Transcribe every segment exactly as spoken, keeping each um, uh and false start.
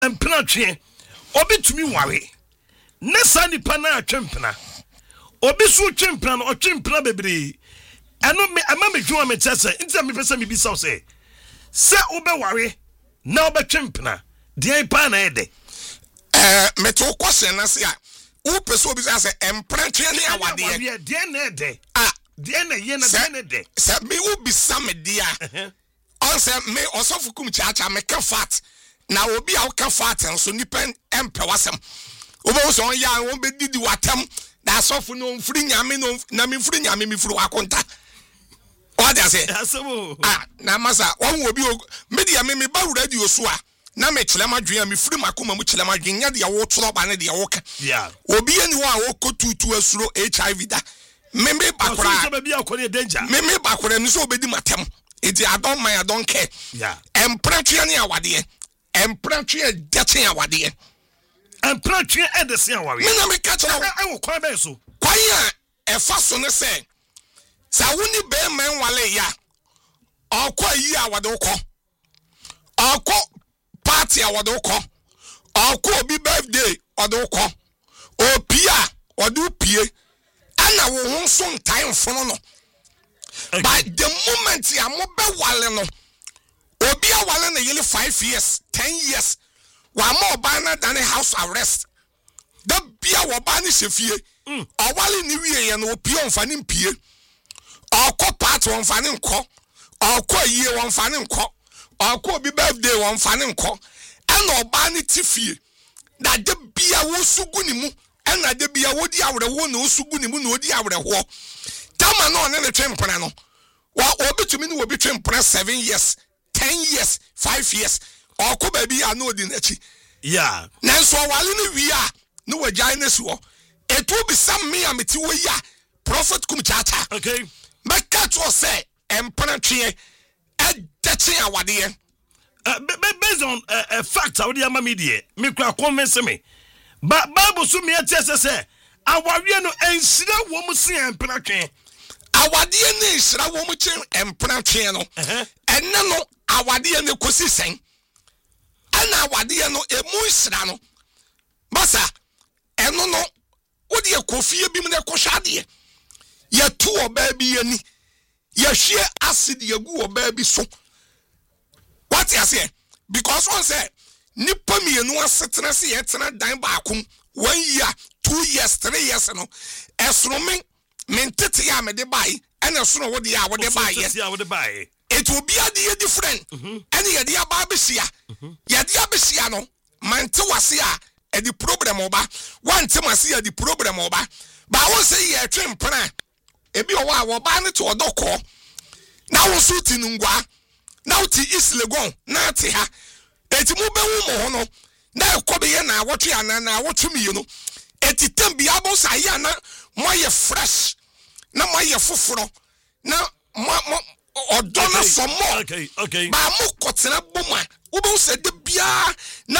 empena twe obi tumi ware nessa nipa na atwempena obi so twempena no otwempena bebre eno me ama me dwuma me tese ntia me pese me bisa se se obe ware na obe twempena de pa na ede eh meto question na se a wo pese obi say empena twe ne awade de na ede ah de na ye na de na de se me wo bisa me dia on se me osofukum chacha me ka fat na obi a ka fat enso nipa empe wasem obo so on ya won be didi watam na asofu no mfiri nyame no na me mfiri nyame me firi wakonta what they say asemo ah na masa won obi media me me ba radio so a na me chelema dwen me firi makoma mu chelema dwen nya de wo tro ba ne de wo ka yeah obi ani wo a wo kotutu asuro H I V da me me bakora so be bia akore danger me me bakora ni so obedi matem iti I don't mind I don't care yeah empretwe ne awade empretwe dete awade empretwe edese aware me na me ka chira e wo kwan be so kwan a e fa so ne se sa woni be man wale ya okwa yi awade ukọ okọ party awade ukọ okọ obi birthday ode ukọ opia ode upie ana wo ho so ntan fono no by the moment ya mo be wale no obi a wale na yele five years ten years wa mo ba na dan house arrest da bia wo ba ni sefie o wale ni wie ye no opie onfa ni mpie okọ part onfa ni nko okọ yie onfa ni nko okọ obi birthday onfa ni nko ana oba ni tifie da de bia wo sugu ni mu ana de bia wo di awre wo na osugu ni mu na odi awre ho tama no ne ne twempena no wa obi tumi ni obi twempena seven years ten years five years okọ ba bi ana odi nachi yeah nanso wale ni wi a no wagyan na si ho etu bi sam me ameti wo ya prophet kum chacha okay meka to say empena twe e dachi awade uh, based on a uh, uh, fact how the ama media me kwa convince me ba bible so me atiese say aware no ensira wo mu se empena twe awade ne ensira wo mu che empena twe no enne no awade ne kosi sen ana awade no emu ensira no basa eno no wodi ekofie bi mu ne kohade ye tu oba bi yani ye hwe acid ye gu oba bi so what you say because one say nipa mienu asetena se ye tena dan baakum one year two years three years no esro men mentete ya me de bai ena so no wo de ya wo de bai ya wo de bai it will be a dia different ene ye de aba besia ye de abesia no mante wase a e di problem oba one time ase a di problem oba ba won say ye twempena ebi o wa wo ba ne to odoko na wo so ti ngwa na wo ti islegon na ti ha eti mu be wu mo ho no na ekobe ye na awotwe ana na awotumi ye no eti tembi abo sa ye na mo ye fresh na mo ye foforo na mo odo na so mo okay okay ba mo kotena boma wo be se de bia na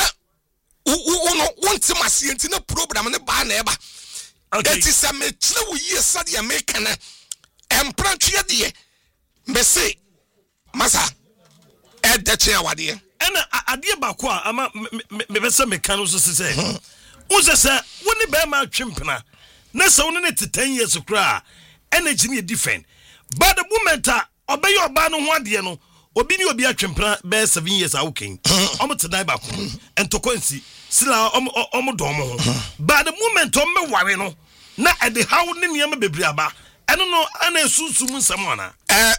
wo no wonti masienti na program ne ba na eba okay eti se me kire wo ye sade ya make na empratwe de me say masa e de che awade ena ade ba ko ama me be se me kan so se wo se se wo ne be ma twempena na se wo ne ten years kra energy ne different but the moment a obey oba no ho ade no obi ni obi atwempena be seven years a woken omo te dai ba ko entokonsi sila omo omo dom ho but the moment o me ware no na e de how ne niam bebri aba eno no ana esusu mu nsam ana eh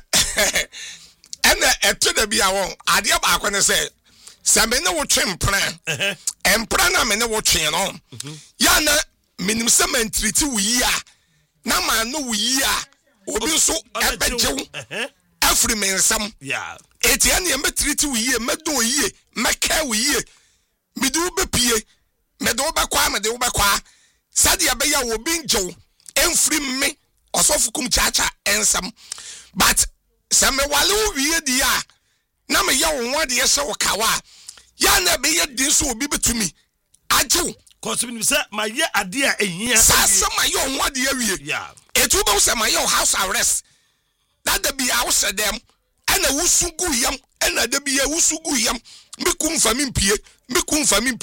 ena eto da bia won ade ba ko ne se se me ne wo twempena empra na me ne wo twen no ya na minim se man treat wo yi a na ma no wo yi a obi so ebejew afri me nsam yeah etia ne me treat wo yi me do yi me ka wo yi me do be pie me do be kwa me do be kwa sade ya be ya wo bi njew enfri me osofukum chacha ensam but some wale wo wie di a na me ya wo wade ye se wo kawa ya na be ye di so obi betumi ajew cause me say my ye ade a ehia sasa my ye wo wade ye wie yeah etu be say my ye house arrest that the be a wo se dem ana wusugu yam ana de be wusugu yam me kum fa me mpie me kun fa me